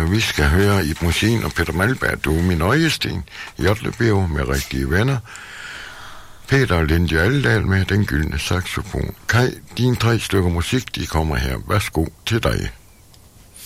Vi skal høre Ib Mossin og Peter Malberg, Du min øjesten, Jotlebeo med rigtige venner, Peter Lindje Alldal med Den gyldne saxofon. Kai, dine 3 stykker musik, de kommer her. Værsgo til dig.